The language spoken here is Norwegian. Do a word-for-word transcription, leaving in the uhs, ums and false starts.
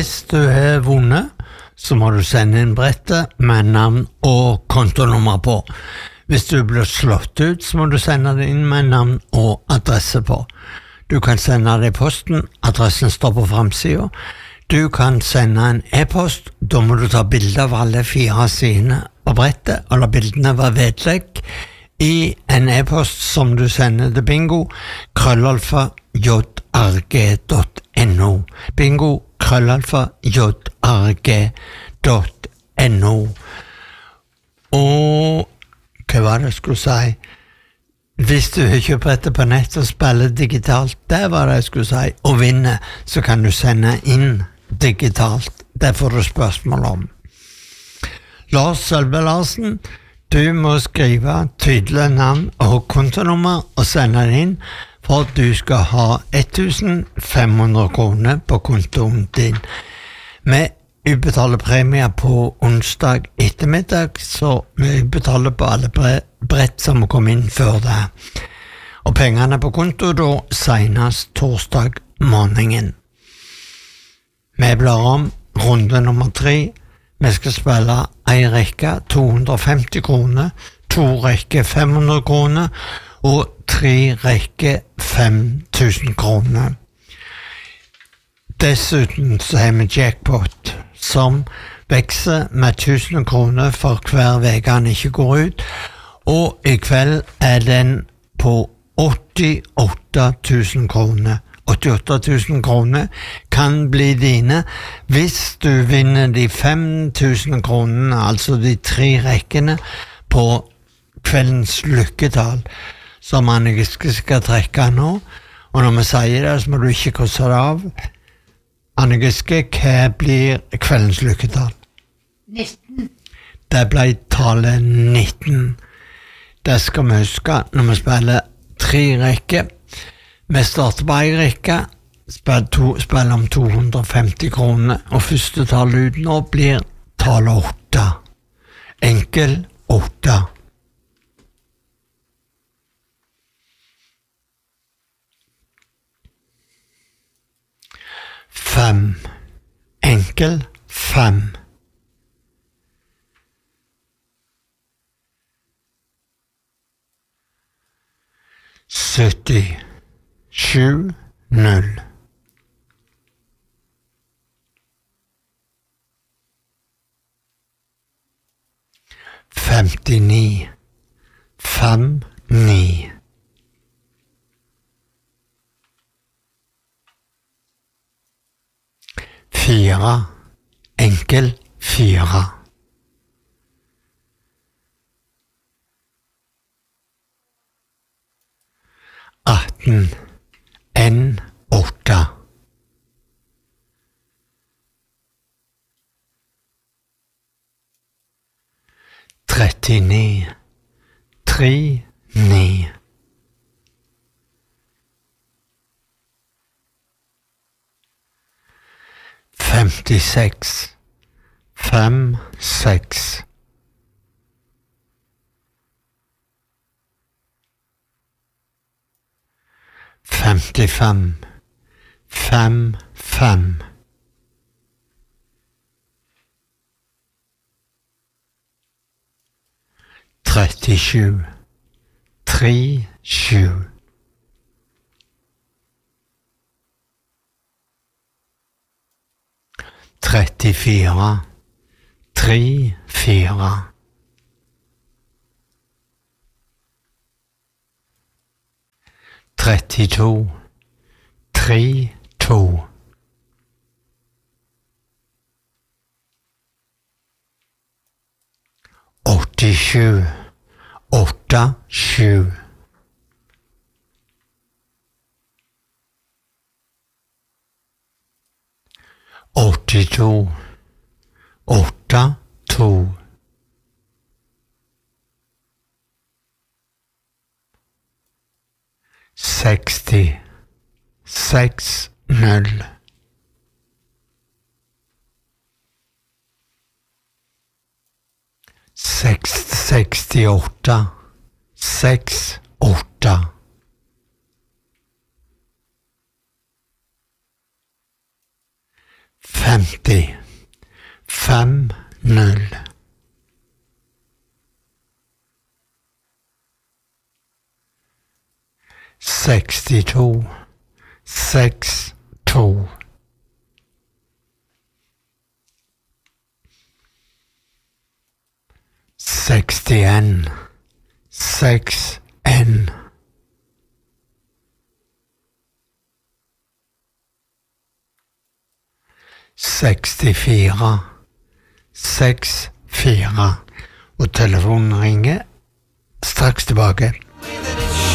Hvis du har vunnet, så må du sende inn brettet med navn og kontonummer på. Hvis du blir slått ut, så må du sende det inn med navn og adresse på. Du kan sende det i posten, adressen står på framsiden. Du kan sende en e-post, da må du ta bilder av alle fire sidene på brettet, og la bildene være vedlegg i en e-post som du sender til bingo, krøllalfa jrg.no. Bingo, krøllalfa jrg.no. Og hva var det jeg skulle si? Hvis du kjøper dette på nett og spiller digitalt, det var det jeg skulle si, og vinner, så kan du sende inn digitalt. Det får du spørsmål om. Lars Sølve Larsen, du må skrive tydelig navn og kontonummer og sende det inn for at du skal ha fem hundre kroner på kontoen din. Vi utbetaler premier på onsdag ettermiddag, så vi betaler på alle brett som kom inn før det. Og pengene på konto da senest torsdag morgenen. Vi blar om runde nummer tre. Vi skal spille en rekke to hundre og femti kroner, to rekke fem hundre kroner og tre rekke fem tusen kroner. Dessuten så har vi jackpot som vekser med tusen kroner for hver veke han ikke går ut, og i kveld er den på åttiåtte tusen kroner. åttiåtte tusen kroner kan bli dine hvis du vinner de fem tusen kronene, altså de tre rekkene på kveldens lykketall, som Anne skal trekke nå. Og når vi sier det, så må du ikke koste det av. Anne Giske, hva blir kveldens lykketall? nitten. Det ble tallet nitten. Det skal vi huske når vi spiller tre rekker. Vi starter på en rekke, spiller, to, spiller om to hundre og femti kroner, og første tall ut nå blir tallet åtte. Enkel åtte. Fem. Enkel fem. sytti. Sju, null. Femtini. Fem, ni. Fire. Enkel fire. Atten. En åtte. Trettini. Tre, ni. Femtiseks. Fem, seks. Femtifem. Fem, fem. Trettisju. Tre, sju. Trettifire. Tre, fire. Trettito. Tre, to. Åttisju. Åtte, sju. Åttito. Åtte, to. Seksti. Seks, null. Seks, sekstiåtte. Seks, åtte. femti, fem null. sekstito, seks to. sekstien, seks en. sekstifire, seks fire. Og telefonen ringer straks tilbake.